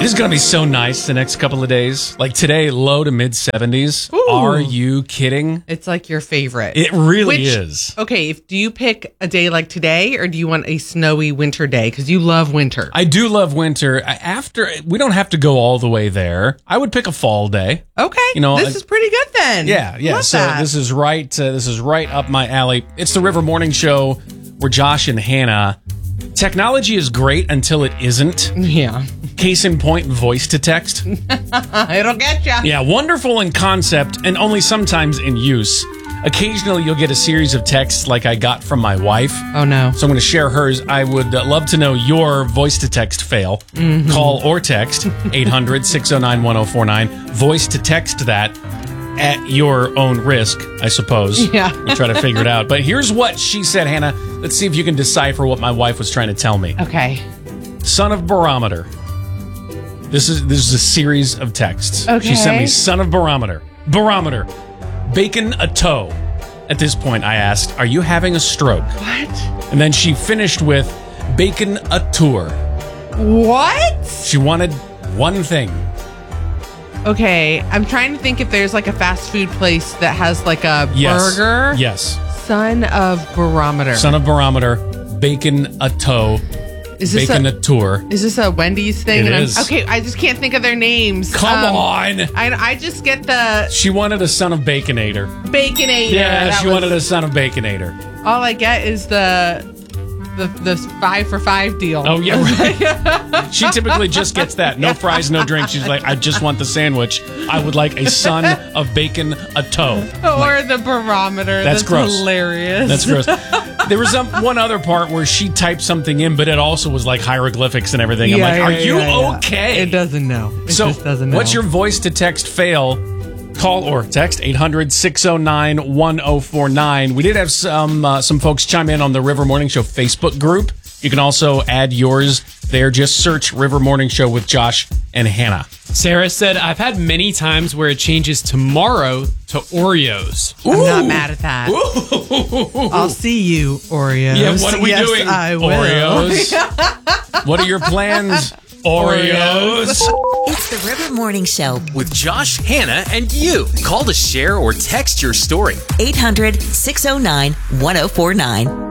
It is going to be so nice the next couple of days. Like today, low to mid 70s. Ooh. Are you kidding? It's like your favorite. It really is. Okay, do you pick a day like today or do you want a snowy winter day? Because you love winter. I do love winter. We don't have to go all the way there. I would pick a fall day. Okay, this is pretty good then. Yeah. Love So that. this is right. This is right up my alley. It's the River Morning Show where Josh and Hannah. Technology is great until it isn't. Yeah. Case in point, voice to text. It'll get you. Yeah, wonderful in concept and only sometimes in use. Occasionally, you'll get a series of texts like I got from my wife. Oh, no. So I'm going to share hers. I would love to know your voice to text fail. Mm-hmm. Call or text 800-609-1049. Voice to text that at your own risk, I suppose. Yeah. We'll try to figure it out. But here's what she said, Hannah. Let's see if you can decipher what my wife was trying to tell me. Okay. Son of barometer. This is a series of texts. Okay. She sent me son of barometer. Barometer. Bacon a toe. At this point, I asked, are you having a stroke? What? And then she finished with bacon a tour. What? She wanted one thing. Okay, I'm trying to think if there's like a fast food place that has like a burger. Yes. Son of barometer. Son of barometer. Bacon a toe. Is this bacon a tour. Is this a Wendy's thing? It is. Okay, I just can't think of their names. Come on. I just get the She wanted a son of Baconator. Baconator. Yeah, she wanted a son of Baconator. All I get is the 5 for 5 deal. Oh, yeah, right. She typically just gets that. No fries, no drink. She's like, I just want the sandwich. I would like a son of bacon a toe. Or the barometer. That's gross. Hilarious. That's gross. There was one other part where she typed something in, but it also was like hieroglyphics and everything. I'm like, are you okay? It doesn't know. It So just doesn't know. what's your voice to text fail? Call or text 800-609-1049. We did have some folks chime in on the River Morning Show Facebook group. You can also add yours there. Just search River Morning Show with Josh and Hannah. Sarah said, I've had many times where it changes tomorrow to Oreos. I'm not mad at that. I'll see you, Oreos. Yeah, what are we yes, doing? I will. Oreos. What are your plans? Oreos. It's the River Morning Show With Josh, Hannah, and you. Call to share or text your story. 800-609-1049.